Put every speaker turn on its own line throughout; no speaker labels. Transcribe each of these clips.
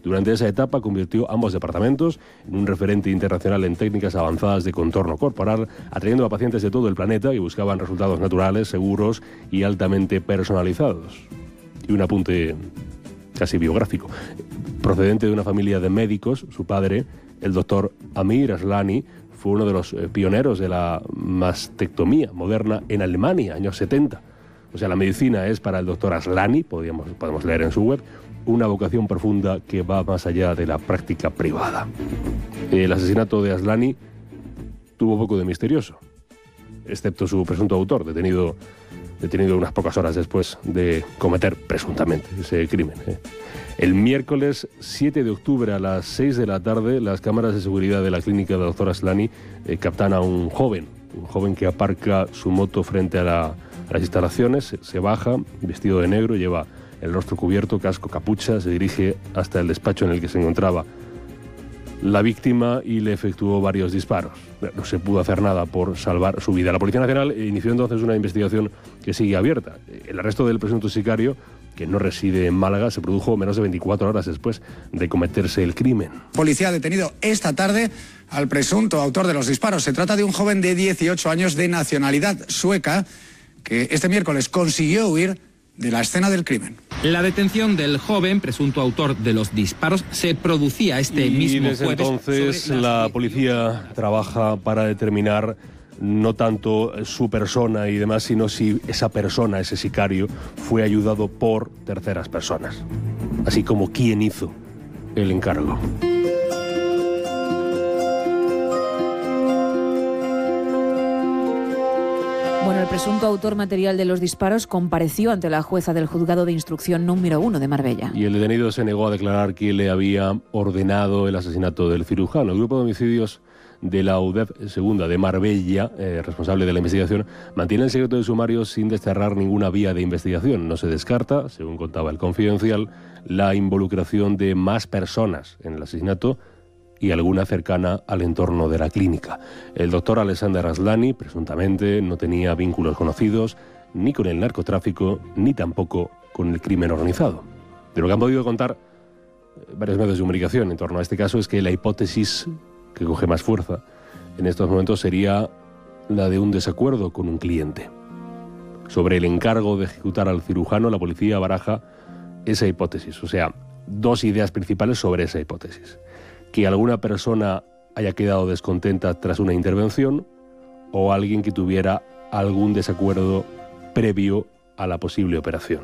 Durante esa etapa convirtió ambos departamentos en un referente internacional en técnicas avanzadas de contorno corporal, atrayendo a pacientes de todo el planeta que buscaban resultados naturales, seguros y altamente personalizados. Y un apunte casi biográfico. Procedente de una familia de médicos, su padre, el doctor Amir Aslani, fue uno de los pioneros de la mastectomía moderna en Alemania, años 70. O sea, la medicina es para el doctor Aslani, podemos leer en su web, una vocación profunda que va más allá de la práctica privada. El asesinato de Aslani tuvo poco de misterioso, excepto su presunto autor, detenido unas pocas horas después de cometer presuntamente ese crimen. El miércoles 7 de octubre a las 6 de la tarde, las cámaras de seguridad de la clínica del doctor Aslani captan a un joven que aparca su moto frente a las instalaciones, se baja, vestido de negro, lleva el rostro cubierto, casco, capucha, se dirige hasta el despacho en el que se encontraba la víctima y le efectuó varios disparos. No se pudo hacer nada por salvar su vida. La Policía Nacional inició entonces una investigación que sigue abierta. El arresto del presunto sicario, que no reside en Málaga, se produjo menos de 24 horas después de cometerse el crimen.
Policía ha detenido esta tarde al presunto autor de los disparos. Se trata de un joven de 18 años de nacionalidad sueca que este miércoles consiguió huir de la escena del crimen.
La detención del joven, presunto autor de los disparos, se producía este mismo
desde
jueves.
Entonces la policía trabaja para determinar no tanto su persona y demás, sino si esa persona, ese sicario, fue ayudado por terceras personas. Así como quién hizo el encargo.
Bueno, el presunto autor material de los disparos compareció ante la jueza del juzgado de instrucción número 1 de Marbella.
Y el detenido se negó a declarar quién le había ordenado el asesinato del cirujano. El grupo de homicidios de la UDEF segunda de Marbella, responsable de la investigación, mantiene el secreto de sumario sin desterrar ninguna vía de investigación. No se descarta, según contaba el Confidencial, la involucración de más personas en el asesinato y alguna cercana al entorno de la clínica. El doctor Alexander Aslani, presuntamente, no tenía vínculos conocidos ni con el narcotráfico, ni tampoco con el crimen organizado. De lo que han podido contar varios medios de comunicación en torno a este caso es que la hipótesis que coge más fuerza en estos momentos sería la de un desacuerdo con un cliente. Sobre el encargo de ejecutar al cirujano, la policía baraja esa hipótesis, o sea, dos ideas principales sobre esa hipótesis. Que alguna persona haya quedado descontenta tras una intervención o alguien que tuviera algún desacuerdo previo a la posible operación.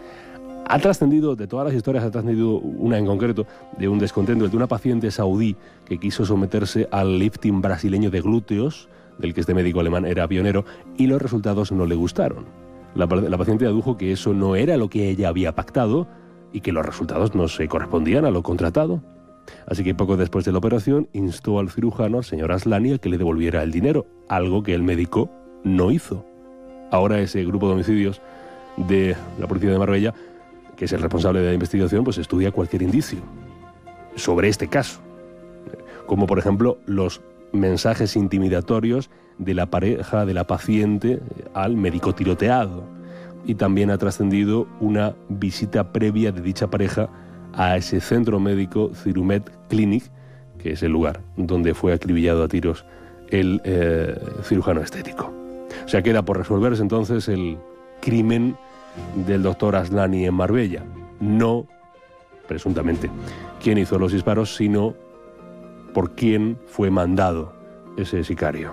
Ha trascendido, de todas las historias, ha trascendido una en concreto de un descontento, el de una paciente saudí que quiso someterse al lifting brasileño de glúteos, del que este médico alemán era pionero, y los resultados no le gustaron. La paciente adujo que eso no era lo que ella había pactado y que los resultados no se correspondían a lo contratado. Así que poco después de la operación instó al cirujano, al señor Aslani, a que le devolviera el dinero, algo que el médico no hizo. Ahora ese grupo de homicidios de la policía de Marbella, que es el responsable de la investigación, pues estudia cualquier indicio sobre este caso, como por ejemplo los mensajes intimidatorios de la pareja de la paciente al médico tiroteado, y también ha trascendido una visita previa de dicha pareja a ese centro médico Cirumed Clinic, que es el lugar donde fue acribillado a tiros el cirujano estético. O sea, queda por resolverse entonces el crimen del doctor Aslani en Marbella. No, presuntamente, quién hizo los disparos, sino por quién fue mandado ese sicario.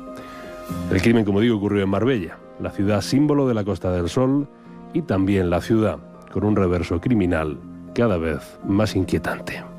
El crimen, como digo, ocurrió en Marbella, la ciudad símbolo de la Costa del Sol y también la ciudad con un reverso criminal cada vez más inquietante.